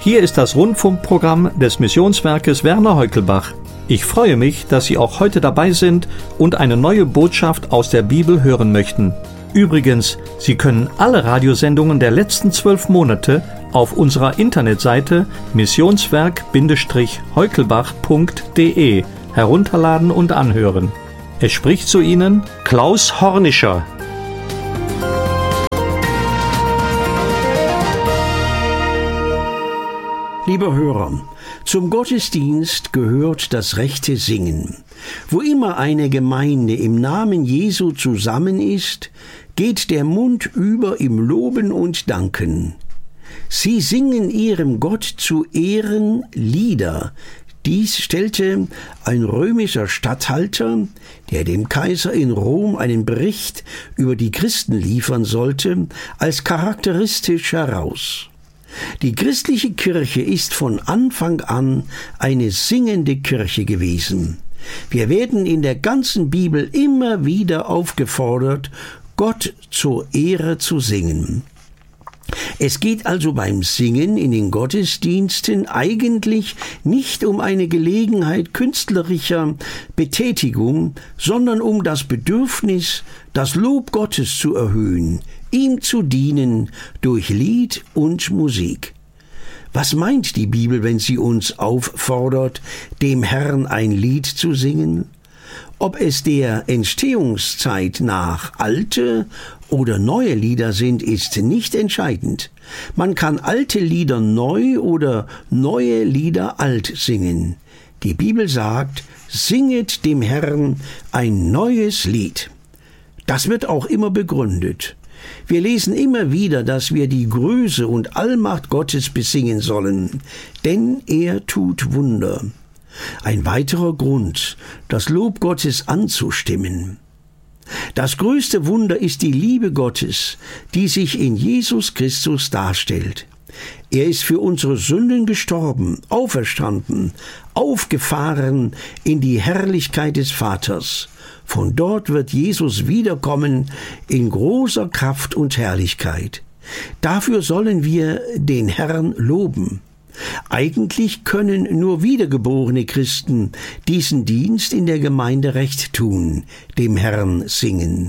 Hier ist das Rundfunkprogramm des Missionswerkes Werner Heukelbach. Ich freue mich, dass Sie auch heute dabei sind und eine neue Botschaft aus der Bibel hören möchten. Übrigens, Sie können alle Radiosendungen der letzten 12 Monate auf unserer Internetseite missionswerk-heukelbach.de herunterladen und anhören. Es spricht zu Ihnen Klaus Hornischer. Lieber Hörer, zum Gottesdienst gehört das rechte Singen. Wo immer eine Gemeinde im Namen Jesu zusammen ist, geht der Mund über im Loben und Danken. Sie singen ihrem Gott zu Ehren Lieder. Dies stellte ein römischer Statthalter, der dem Kaiser in Rom einen Bericht über die Christen liefern sollte, als charakteristisch heraus. Die christliche Kirche ist von Anfang an eine singende Kirche gewesen. Wir werden in der ganzen Bibel immer wieder aufgefordert, Gott zur Ehre zu singen. Es geht also beim Singen in den Gottesdiensten eigentlich nicht um eine Gelegenheit künstlerischer Betätigung, sondern um das Bedürfnis, das Lob Gottes zu erhöhen, ihm zu dienen durch Lied und Musik. Was meint die Bibel, wenn sie uns auffordert, dem Herrn ein Lied zu singen? Ob es der Entstehungszeit nach alte oder neue Lieder sind, ist nicht entscheidend. Man kann alte Lieder neu oder neue Lieder alt singen. Die Bibel sagt, singet dem Herrn ein neues Lied. Das wird auch immer begründet. Wir lesen immer wieder, dass wir die Größe und Allmacht Gottes besingen sollen, denn er tut Wunder. Ein weiterer Grund, das Lob Gottes anzustimmen. Das größte Wunder ist die Liebe Gottes, die sich in Jesus Christus darstellt. Er ist für unsere Sünden gestorben, auferstanden, aufgefahren in die Herrlichkeit des Vaters. Von dort wird Jesus wiederkommen in großer Kraft und Herrlichkeit. Dafür sollen wir den Herrn loben. Eigentlich können nur wiedergeborene Christen diesen Dienst in der Gemeinde recht tun, dem Herrn singen.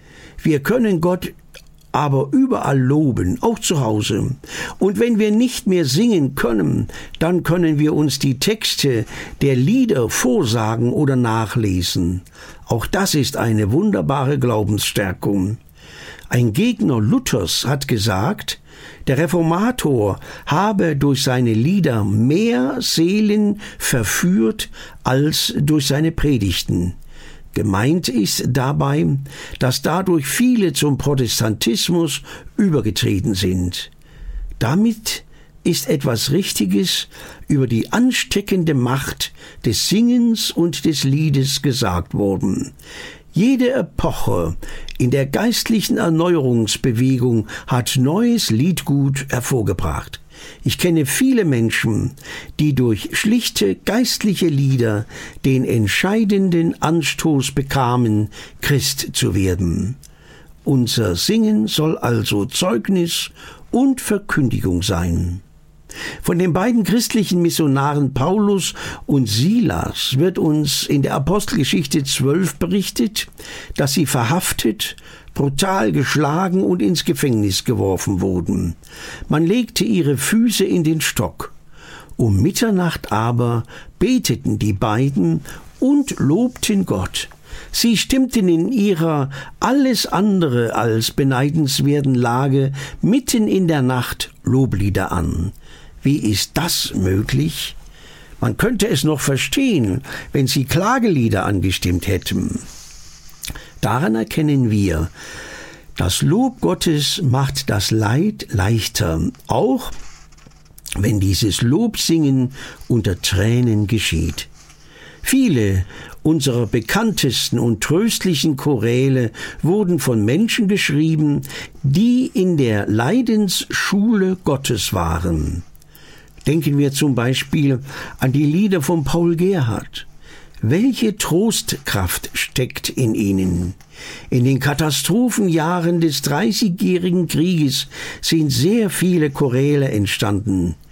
Wir können Gott aber überall loben, auch zu Hause. Und wenn wir nicht mehr singen können, dann können wir uns die Texte der Lieder vorsagen oder nachlesen. Auch das ist eine wunderbare Glaubensstärkung. Ein Gegner Luthers hat gesagt, der Reformator habe durch seine Lieder mehr Seelen verführt als durch seine Predigten. Gemeint ist dabei, dass dadurch viele zum Protestantismus übergetreten sind. Damit ist etwas Richtiges über die ansteckende Macht des Singens und des Liedes gesagt worden. Jede Epoche in der geistlichen Erneuerungsbewegung hat neues Liedgut hervorgebracht. Ich kenne viele Menschen, die durch schlichte geistliche Lieder den entscheidenden Anstoß bekamen, Christ zu werden. Unser Singen soll also Zeugnis und Verkündigung sein. Von den beiden christlichen Missionaren Paulus und Silas wird uns in der Apostelgeschichte 12 berichtet, dass sie verhaftet, brutal geschlagen und ins Gefängnis geworfen wurden. Man legte ihre Füße in den Stock. Um Mitternacht aber beteten die beiden und lobten Gott. Sie stimmten in ihrer alles andere als beneidenswerten Lage mitten in der Nacht Loblieder an. Wie ist das möglich? Man könnte es noch verstehen, wenn sie Klagelieder angestimmt hätten. Daran erkennen wir, das Lob Gottes macht das Leid leichter, auch wenn dieses Lobsingen unter Tränen geschieht. Viele unserer bekanntesten und tröstlichen Choräle wurden von Menschen geschrieben, die in der Leidensschule Gottes waren. Denken wir zum Beispiel an die Lieder von Paul Gerhardt. Welche Trostkraft steckt in ihnen? In den Katastrophenjahren des 30-jährigen Krieges sind sehr viele Choräle entstanden.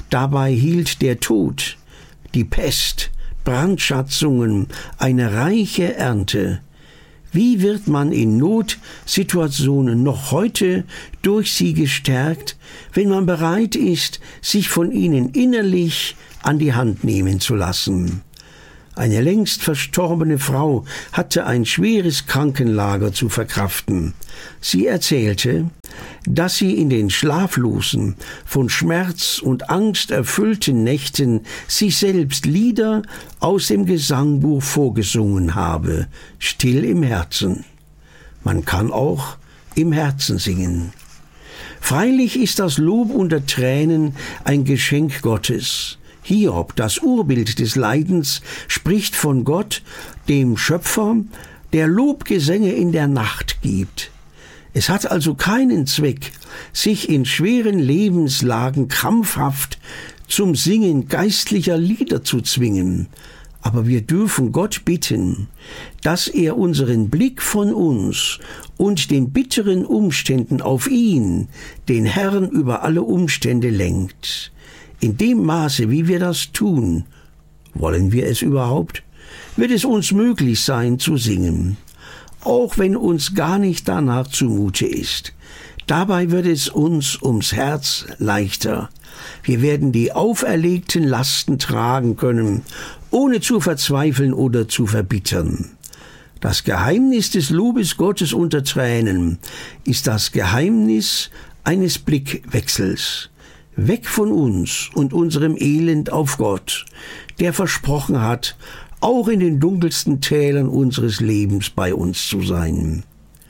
Dabei hielt der Tod, die Pest, Brandschatzungen eine reiche Ernte. Wie wird man in Notsituationen noch heute durch sie gestärkt, wenn man bereit ist, sich von ihnen innerlich an die Hand nehmen zu lassen? Eine längst verstorbene Frau hatte ein schweres Krankenlager zu verkraften. Sie erzählte, dass sie in den schlaflosen, von Schmerz und Angst erfüllten Nächten sich selbst Lieder aus dem Gesangbuch vorgesungen habe, still im Herzen. Man kann auch im Herzen singen. Freilich ist das Lob unter Tränen ein Geschenk Gottes. Hiob, das Urbild des Leidens, spricht von Gott, dem Schöpfer, der Lobgesänge in der Nacht gibt. Es hat also keinen Zweck, sich in schweren Lebenslagen krampfhaft zum Singen geistlicher Lieder zu zwingen. Aber wir dürfen Gott bitten, dass er unseren Blick von uns und den bitteren Umständen auf ihn, den Herrn über alle Umstände, lenkt. In dem Maße, wie wir das tun, wollen wir es überhaupt, wird es uns möglich sein zu singen, auch wenn uns gar nicht danach zumute ist. Dabei wird es uns ums Herz leichter. Wir werden die auferlegten Lasten tragen können, ohne zu verzweifeln oder zu verbittern. Das Geheimnis des Lobes Gottes unter Tränen ist das Geheimnis eines Blickwechsels. Weg von uns und unserem Elend auf Gott, der versprochen hat, auch in den dunkelsten Tälern unseres Lebens bei uns zu sein.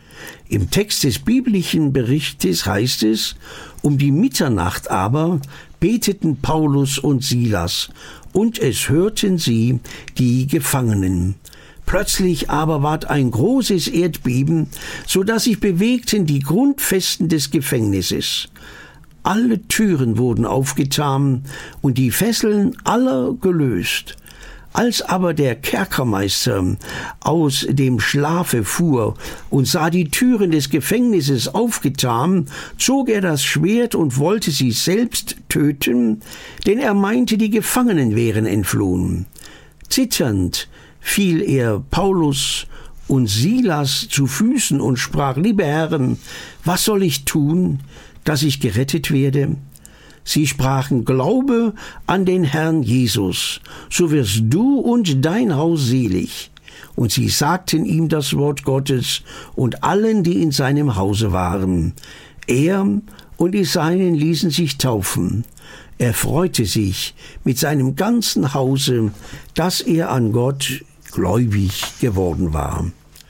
Im Text des biblischen Berichtes heißt es, um die Mitternacht aber beteten Paulus und Silas, und es hörten sie die Gefangenen. Plötzlich aber ward ein großes Erdbeben, so dass sich bewegten die Grundfesten des Gefängnisses. Alle Türen wurden aufgetan und die Fesseln aller gelöst. Als aber der Kerkermeister aus dem Schlafe fuhr und sah die Türen des Gefängnisses aufgetan, zog er das Schwert und wollte sie selbst töten, denn er meinte, die Gefangenen wären entflohen. Zitternd fiel er Paulus und Silas zu Füßen und sprach: Liebe Herren, was soll ich tun, dass ich gerettet werde? Sie sprachen: Glaube an den Herrn Jesus, so wirst du und dein Haus selig. Und sie sagten ihm das Wort Gottes und allen, die in seinem Hause waren. Er und die Seinen ließen sich taufen. Er freute sich mit seinem ganzen Hause, dass er an Gott gläubig geworden war.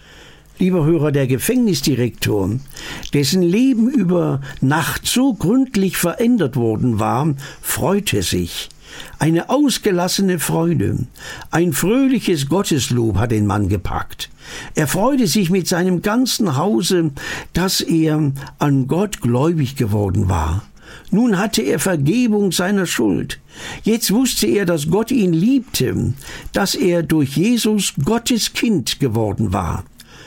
Lieber Hörer, der Gefängnisdirektor, dessen Leben über Nacht so gründlich verändert worden war, freute sich. Eine ausgelassene Freude, ein fröhliches Gotteslob hat den Mann gepackt. Er freute sich mit seinem ganzen Hause, dass er an Gott gläubig geworden war. Nun hatte er Vergebung seiner Schuld. Jetzt wusste er, dass Gott ihn liebte, dass er durch Jesus Gottes Kind geworden war.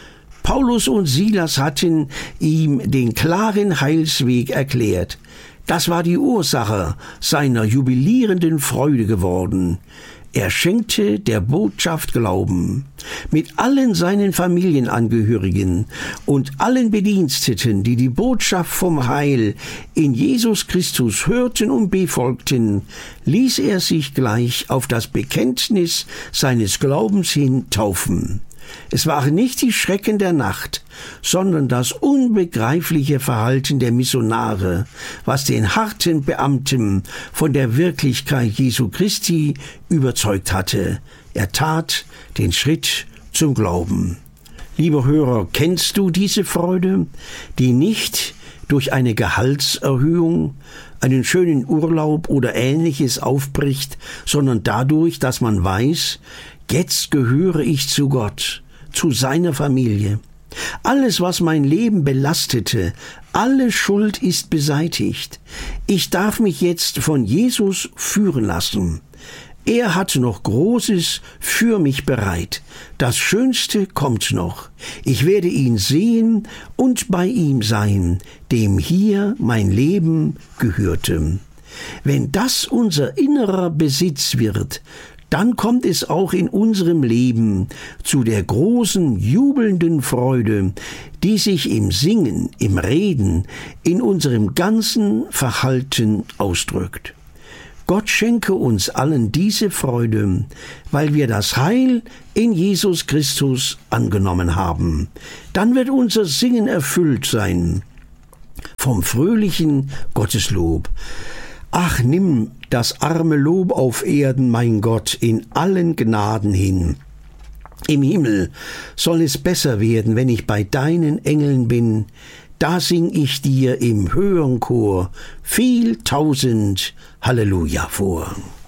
Paulus und Silas hatten ihm den klaren Heilsweg erklärt. Das war die Ursache seiner jubilierenden Freude geworden. Er schenkte der Botschaft Glauben. Mit allen seinen Familienangehörigen und allen Bediensteten, die die Botschaft vom Heil in Jesus Christus hörten und befolgten, ließ er sich gleich auf das Bekenntnis seines Glaubens hin taufen. Es waren nicht die Schrecken der Nacht, sondern das unbegreifliche Verhalten der Missionare, was den harten Beamten von der Wirklichkeit Jesu Christi überzeugt hatte. Er tat den Schritt zum Glauben. Lieber Hörer, kennst du diese Freude, die nicht durch eine Gehaltserhöhung, einen schönen Urlaub oder Ähnliches aufbricht, sondern dadurch, dass man weiß, jetzt gehöre ich zu Gott, zu seiner Familie. Alles, was mein Leben belastete, alle Schuld ist beseitigt. Ich darf mich jetzt von Jesus führen lassen. Er hat noch Großes für mich bereit. Das Schönste kommt noch. Ich werde ihn sehen und bei ihm sein, dem hier mein Leben gehörte. Wenn das unser innerer Besitz wird, dann kommt es auch in unserem Leben zu der großen, jubelnden Freude, die sich im Singen, im Reden, in unserem ganzen Verhalten ausdrückt. Gott schenke uns allen diese Freude, weil wir das Heil in Jesus Christus angenommen haben. Dann wird unser Singen erfüllt sein vom fröhlichen Gotteslob. Ach, nimm das arme Lob auf Erden, mein Gott, in allen Gnaden hin. Im Himmel soll es besser werden, wenn ich bei deinen Engeln bin. Da sing ich dir im höheren Chor viel tausend Halleluja vor.